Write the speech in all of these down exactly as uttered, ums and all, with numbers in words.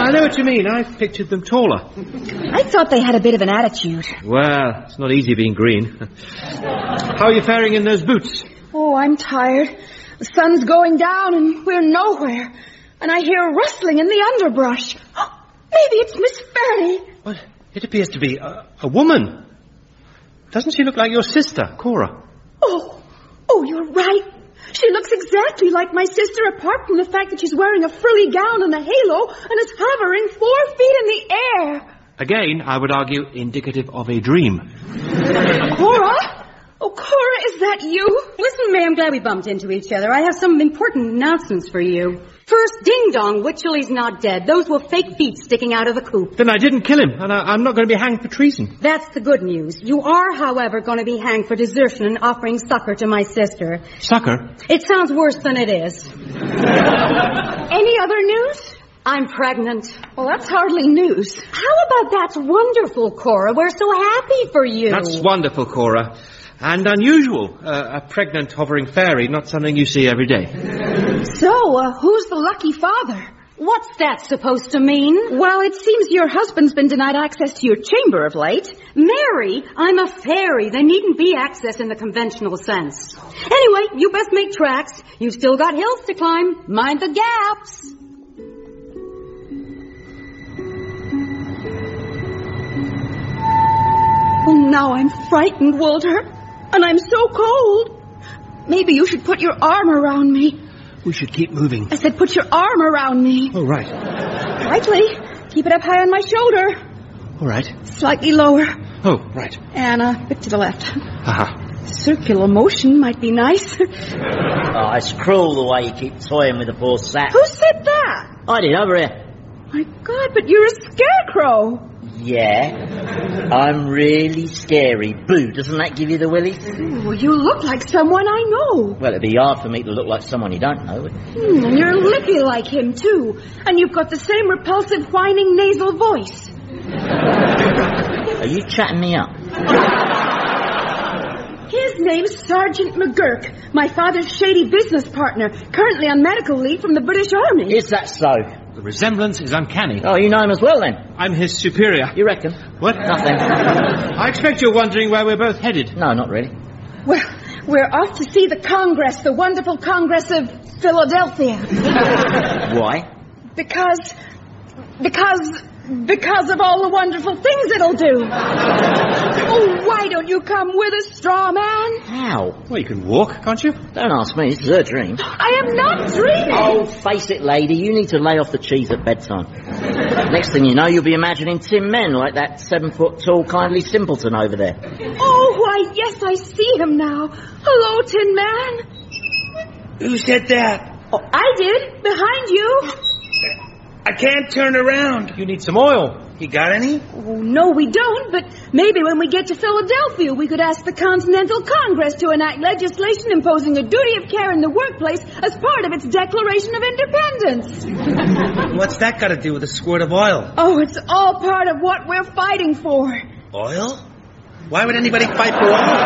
I know what you mean. I've pictured them taller. I thought they had a bit of an attitude. Well, it's not easy being green. How are you faring in those boots? Oh, I'm tired. The sun's going down and we're nowhere. And I hear rustling in the underbrush. Maybe it's Miss Ferry. Well, it appears to be a, a woman. Doesn't she look like your sister, Cora? Oh, oh, you're right. She looks exactly like my sister, apart from the fact that she's wearing a frilly gown and a halo and is hovering four feet in the air. Again, I would argue indicative of a dream. Cora? Oh, Cora, is that you? Listen, May, I'm glad we bumped into each other. I have some important announcements for you. First, ding-dong, Wycherley's not dead. Those were fake feet sticking out of the coop. Then I didn't kill him, and I, I'm not going to be hanged for treason. That's the good news. You are, however, going to be hanged for desertion and offering succor to my sister. Succor? It sounds worse than it is. Any other news? I'm pregnant. Well, that's hardly news. How about that's wonderful, Cora? We're so happy for you. That's wonderful, Cora. And unusual. Uh, a pregnant hovering fairy, not something you see every day. So, uh, who's the lucky father? What's that supposed to mean? Well, it seems your husband's been denied access to your chamber of late. Mary, I'm a fairy. There needn't be access in the conventional sense. Anyway, you best make tracks. You've still got hills to climb. Mind the gaps. Oh, now I'm frightened, Walter. And I'm so cold. Maybe you should put your arm around me. We should keep moving. I said put your arm around me. Oh, right. Rightly. Keep it up high on my shoulder. All right. Slightly lower. Oh, right. And a bit to the left. Uh-huh. Circular motion might be nice. Oh, it's cruel the way you keep toying with the poor sap. Who said that? I did, over here. My God, but you're a scarecrow. Yeah, I'm really scary. Boo, doesn't that give you the willies? Oh, you look like someone I know. Well, it'd be hard for me to look like someone you don't know. Hmm, and you're lippy like him, too. And you've got the same repulsive, whining, nasal voice. Are you chatting me up? His name's Sergeant McGurk, my father's shady business partner, currently on medical leave from the British Army. Is that so? The resemblance is uncanny. Oh, you know him as well, then? I'm his superior. You reckon? What? Nothing. I expect you're wondering where we're both headed. No, not really. Well, we're off to see the Congress, the wonderful Congress of Philadelphia. Why? Because... Because... Because of all the wonderful things it'll do. Oh, why don't you come with us, straw man? How? Well, you can walk, can't you? Don't ask me. This is her dream. I am not dreaming. Oh, face it, lady. You need to lay off the cheese at bedtime. Next thing you know, you'll be imagining Tin Men like that seven-foot-tall, kindly simpleton over there. Oh, why, yes, I see him now. Hello, Tin Man. Who said that? Oh, I did. Behind you. I can't turn around. You need some oil. You got any? Oh, no, we don't, but maybe when we get to Philadelphia, we could ask the Continental Congress to enact legislation imposing a duty of care in the workplace as part of its Declaration of Independence. What's that got to do with a squirt of oil? Oh, it's all part of what we're fighting for. Oil? Why would anybody fight for oil?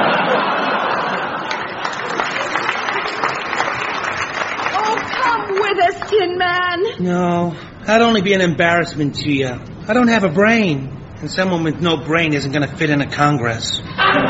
Oh, come with us, Tin Man. No, that'd only be an embarrassment to you. I don't have a brain, and someone with no brain isn't going to fit in a Congress.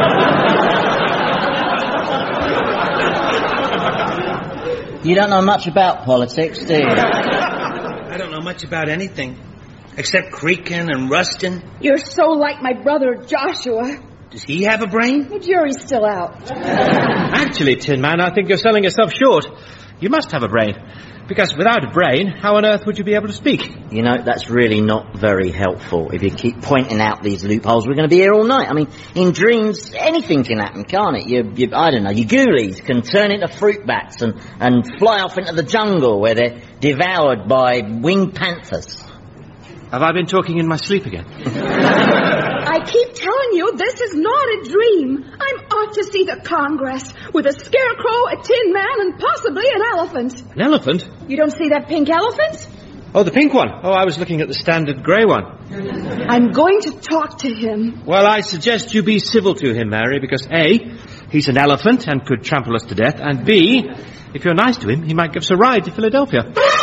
You don't know much about politics, do you? I don't know much about anything, except creaking and rusting. You're so like my brother Joshua. Does he have a brain? The jury's still out. Actually, Tin Man, I think you're selling yourself short. You must have a brain. Because without a brain, how on earth would you be able to speak? You know, that's really not very helpful. If you keep pointing out these loopholes, we're going to be here all night. I mean, in dreams, anything can happen, can't it? You, you, I don't know, your ghoulies can turn into fruit bats and, and fly off into the jungle where they're devoured by winged panthers. Have I been talking in my sleep again? I keep telling you, this is not a dream. I'm off to see the Congress with a scarecrow, a tin man, and possibly an elephant. An elephant? You don't see that pink elephant? Oh, the pink one. Oh, I was looking at the standard grey one. I'm going to talk to him. Well, I suggest you be civil to him, Mary, because A, he's an elephant and could trample us to death, and B, if you're nice to him, he might give us a ride to Philadelphia.